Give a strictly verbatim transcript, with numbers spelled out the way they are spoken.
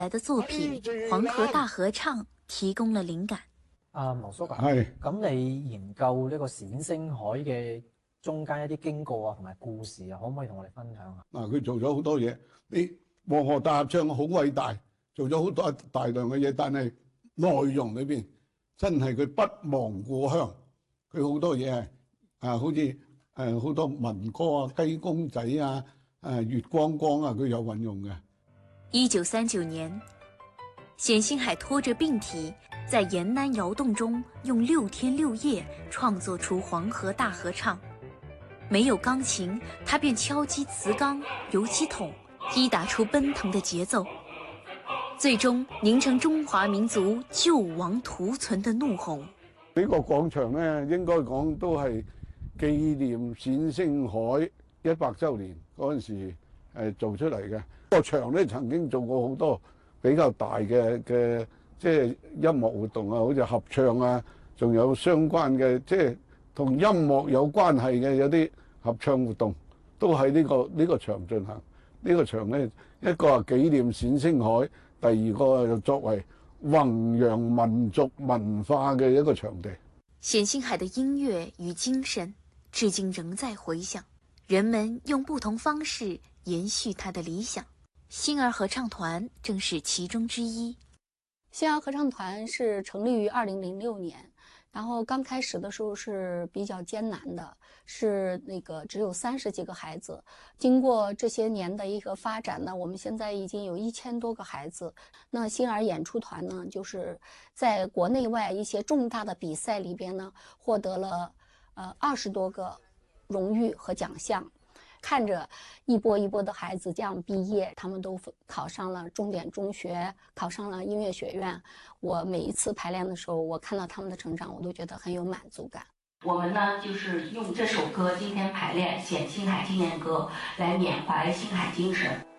来的作品《黃河大合唱》提供了靈感。 啊，毛叔啊， 係咁你研究呢個冼星海嘅中間一啲經過啊，同埋故事啊，可唔可以同我哋分享下？ 嗱，佢做咗好多嘢，你黃河大合唱好偉大，做咗好多大量嘅嘢，但係內容裏邊真係佢不忘故鄉，佢好多嘢係啊，好似誒好多民歌啊、雞公仔啊、誒月光光啊，佢有運用嘅。 一九三九年，冼星海拖着病體，在延南窑洞中用六天六夜創作出《黃河大合唱》。沒有鋼琴，他便敲擊瓷缸、油漆桶，一打出奔騰的節奏，最終凝成中華民族救亡圖存的怒吼。 呢個廣場咧，應該講都係紀念冼星海一百週年嗰陣時誒做出嚟嘅。個場咧曾經做過好多比較大嘅嘅即係音樂活動啊，好似合唱啊，仲有相關嘅即係同音樂有關係嘅有啲合唱活動，都喺呢個呢個場進行。呢個場咧，一個係紀念冼星海，第二個就作為弘揚民族文化嘅一個場地。 冼星海的音樂與精神，至今仍在回響，人們用不同方式延續他的理想。星兒合唱團正是其中之一。 星兒合唱團是成立於二零零六年，然後剛開始的時候是比較艱難的，是那個只有三十幾個孩子。經過這些年的一個發展呢，我們現在已經有一千多個孩子。那星兒演出團呢，就是在國內外一些重大的比賽裏邊呢，獲得了呃二十多個榮譽和獎項。看着一波一波的孩子這樣畢業，他們都考上了重點中學，考上了音樂學院。我每一次排練的時候，我看到他們的成長，我都覺得很有滿足感。 我們呢，就是用這首歌今天排練《冼星海紀念歌》來緬懷星海精神。